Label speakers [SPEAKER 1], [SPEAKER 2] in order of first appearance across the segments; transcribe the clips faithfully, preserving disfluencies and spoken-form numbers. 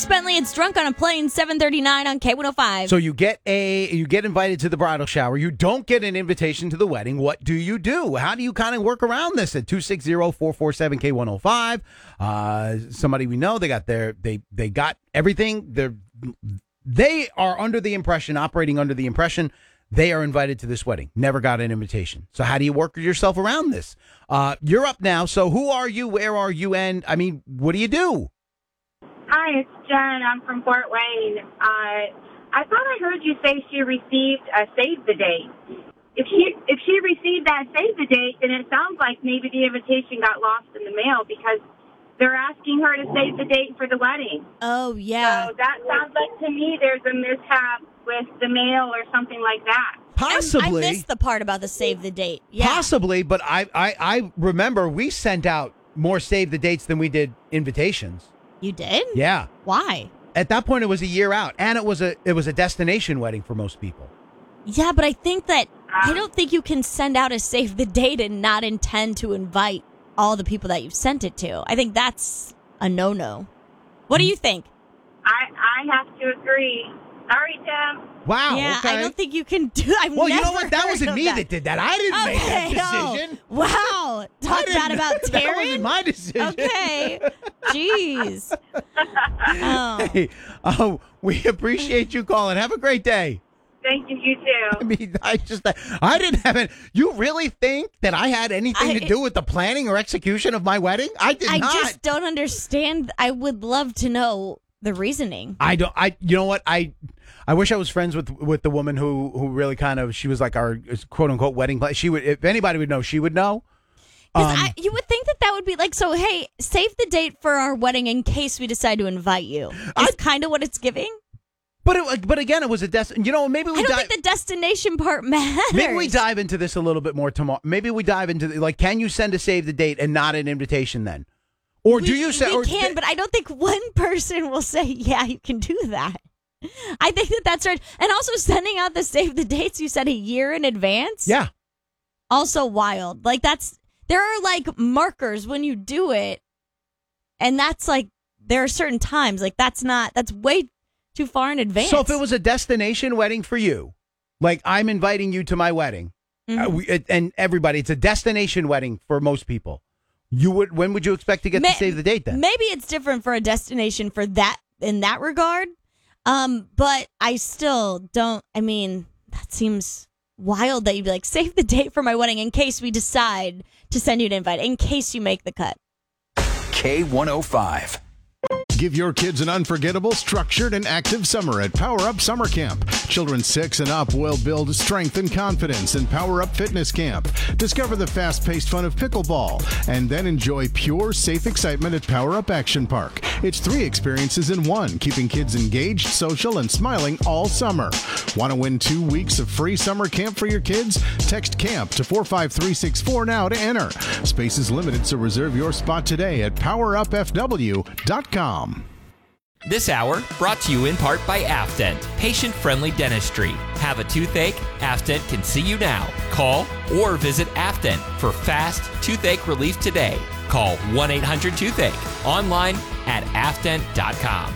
[SPEAKER 1] Dierks Bentley. It's Drunk on a Plane, seven thirty-nine on K one oh five.
[SPEAKER 2] So you get a you get invited to the bridal shower. You don't get an invitation to the wedding. What do you do? How do you kind of work around this? At two six zero, four four seven, K one oh five. Uh, somebody we know, they got their they they got everything. They're they are under the impression, operating under the impression, they are invited to this wedding. Never got an invitation. So how do you work yourself around this? Uh, you're up now. So who are you? Where are you? And I mean, what do you do?
[SPEAKER 3] Hi, it's Jen. I'm from Fort Wayne. Uh, I thought I heard you say she received a save the date. If she if she received that save the date, then it sounds like maybe the invitation got lost in the mail because they're asking her to save the date for the wedding.
[SPEAKER 1] Oh, yeah.
[SPEAKER 3] So that sounds like to me there's a mishap with the mail or something like that.
[SPEAKER 2] Possibly.
[SPEAKER 1] I, I missed the part about the save the date. Yeah.
[SPEAKER 2] Possibly, but I, I, I remember we sent out more save the dates than we did invitations.
[SPEAKER 1] You did?
[SPEAKER 2] Yeah.
[SPEAKER 1] Why?
[SPEAKER 2] At that point, it was a year out, and it was a it was a destination wedding for most people.
[SPEAKER 1] Yeah, but I think that I don't think you can send out a save the date and not intend to invite all the people that you've sent it to. I think that's a no-no. What do you think?
[SPEAKER 3] I I have to agree. Sorry, Tim.
[SPEAKER 2] Wow.
[SPEAKER 1] Yeah,
[SPEAKER 2] okay.
[SPEAKER 1] I don't think you can do. I've
[SPEAKER 2] well,
[SPEAKER 1] never
[SPEAKER 2] you know what? That
[SPEAKER 1] heard
[SPEAKER 2] wasn't
[SPEAKER 1] of
[SPEAKER 2] me
[SPEAKER 1] that.
[SPEAKER 2] that did that. I didn't
[SPEAKER 1] okay,
[SPEAKER 2] make that decision.
[SPEAKER 1] Oh. Wow. Talk bad about Taryn.
[SPEAKER 2] That wasn't my decision.
[SPEAKER 1] Okay. Jeez. Oh.
[SPEAKER 2] Hey, oh, we appreciate you calling. Have a great day.
[SPEAKER 3] Thank you, you too.
[SPEAKER 2] I mean, I just, I didn't have it. You really think that I had anything
[SPEAKER 1] I,
[SPEAKER 2] to do with the planning or execution of my wedding? I did
[SPEAKER 1] I
[SPEAKER 2] not.
[SPEAKER 1] just don't understand. I would love to know the reasoning.
[SPEAKER 2] I don't, I, you know what? I, I wish I was friends with, with the woman who, who really kind of, she was like our quote unquote wedding plan. She would, if anybody would know, she would know. Um,
[SPEAKER 1] I, you would think that that would be like, so, hey, save the date for our wedding in case we decide to invite you. Is kind of what it's giving.
[SPEAKER 2] But it, but again, it was a des- You know, maybe we.
[SPEAKER 1] I don't
[SPEAKER 2] di-
[SPEAKER 1] think the destination part matters.
[SPEAKER 2] Maybe we dive into this a little bit more tomorrow. Maybe we dive into the, like, can you send a save the date and not an invitation then, or
[SPEAKER 1] we,
[SPEAKER 2] do you say?
[SPEAKER 1] We
[SPEAKER 2] or
[SPEAKER 1] can,
[SPEAKER 2] th-
[SPEAKER 1] but I don't think one person will say, yeah, you can do that. I think that that's right, and also sending out the save the dates you said a year in advance.
[SPEAKER 2] Yeah.
[SPEAKER 1] Also wild. Like that's there are like markers when you do it, and that's like there are certain times like that's not that's way too far in advance.
[SPEAKER 2] So if it was a destination wedding for you, like I'm inviting you to my wedding,
[SPEAKER 1] mm-hmm.
[SPEAKER 2] uh, we, it, and everybody, it's a destination wedding for most people. You would when would you expect to get
[SPEAKER 1] Ma-
[SPEAKER 2] to save the date then?
[SPEAKER 1] Maybe it's different for a destination for that in that regard. Um, but I still don't. I mean, that seems wild that you'd be like, save the date for my wedding in case we decide to send you an invite, in case you make the cut.
[SPEAKER 4] K one oh five.
[SPEAKER 5] Give your kids an unforgettable, structured, and active summer at Power Up Summer Camp. Children six and up will build strength and confidence in Power Up Fitness Camp. Discover the fast-paced fun of pickleball, and then enjoy pure, safe excitement at Power Up Action Park. It's three experiences in one, keeping kids engaged, social, and smiling all summer. Want to win two weeks of free summer camp for your kids? Text CAMP to four five three six four now to enter. Space is limited, so reserve your spot today at power up f w dot com.
[SPEAKER 6] This hour brought to you in part by Afdent, patient-friendly dentistry. Have a toothache? Afdent can see you now. Call or visit Afdent for fast toothache relief today. Call one eight hundred toothache. Online at afdent dot com.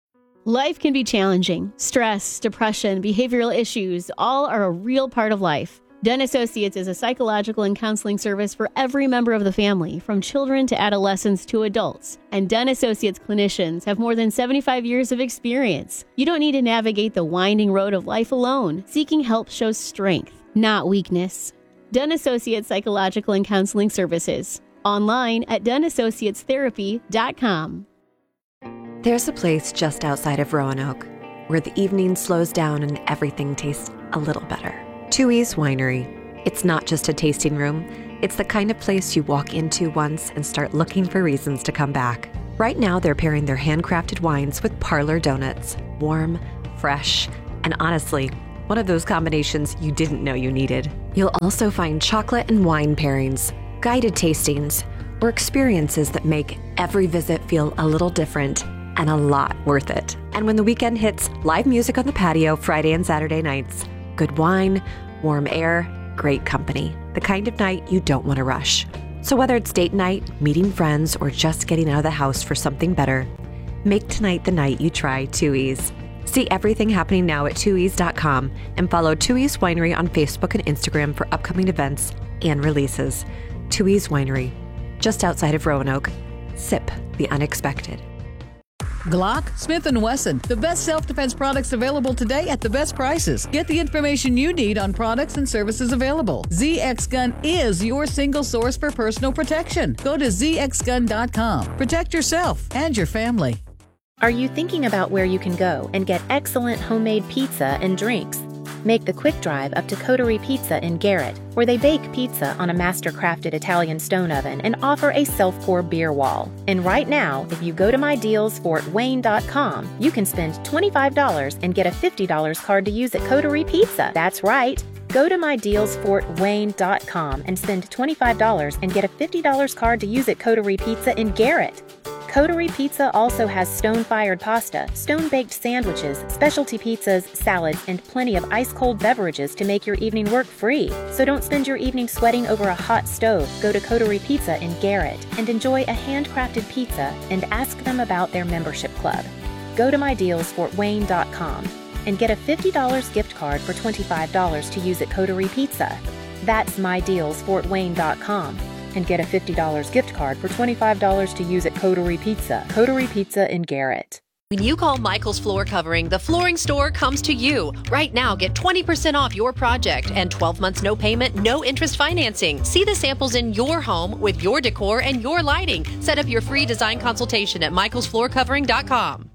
[SPEAKER 7] Life can be challenging. Stress, depression, behavioral issues, all are a real part of life. Den Associates is a psychological and counseling service for every member of the family, from children to adolescents to adults. And Den Associates clinicians have more than seventy-five years of experience. You don't need to navigate the winding road of life alone. Seeking help shows strength, not weakness. Den Associates Psychological and Counseling Services. Online at den associates therapy dot com.
[SPEAKER 8] There's a place just outside of Roanoke where the evening slows down and everything tastes a little better. Tooheys Winery. It's not just a tasting room. It's the kind of place you walk into once and start looking for reasons to come back. Right now, they're pairing their handcrafted wines with parlor donuts. Warm, fresh, and honestly, one of those combinations you didn't know you needed. You'll also find chocolate and wine pairings, guided tastings, or experiences that make every visit feel a little different and a lot worth it. And when the weekend hits, live music on the patio Friday and Saturday nights. Good wine, warm air, great company. The kind of night you don't want to rush. So whether it's date night, meeting friends, or just getting out of the house for something better, Make tonight the night you try Two E's. See everything happening now at two e's dot com and follow Two E's Winery on Facebook and Instagram for upcoming events and releases. Two E's Winery, just outside of Roanoke. Sip the unexpected.
[SPEAKER 9] Glock, Smith and Wesson, the best self-defense products available today at the best prices. Get the information you need on products and services available. Z X Gun is your single source for personal protection. Go to z x gun dot com. Protect yourself and your family.
[SPEAKER 10] Are you thinking about where you can go and get excellent homemade pizza and drinks? Make the quick drive up to Coterie Pizza in Garrett, where they bake pizza on a master-crafted Italian stone oven and offer a self-pour beer wall. And right now, if you go to my deals fort wayne dot com, you can spend twenty-five dollars and get a fifty dollars card to use at Coterie Pizza. That's right. Go to my deals fort wayne dot com and spend twenty-five dollars and get a fifty dollars card to use at Coterie Pizza in Garrett. Coterie Pizza also has stone-fired pasta, stone-baked sandwiches, specialty pizzas, salads, and plenty of ice-cold beverages to make your evening work free. So don't spend your evening sweating over a hot stove. Go to Coterie Pizza in Garrett and enjoy a handcrafted pizza and ask them about their membership club. Go to my deals fort wayne dot com and get a fifty dollars gift card for twenty-five dollars to use at Coterie Pizza. That's my deals fort wayne dot com. And get a fifty dollars gift card for twenty-five dollars to use at Coterie Pizza. Coterie Pizza in Garrett.
[SPEAKER 11] When you call Michael's Floor Covering, the flooring store comes to you. Right now, get twenty percent off your project and twelve months no payment, no interest financing. See the samples in your home with your decor and your lighting. Set up your free design consultation at michaels floor covering dot com.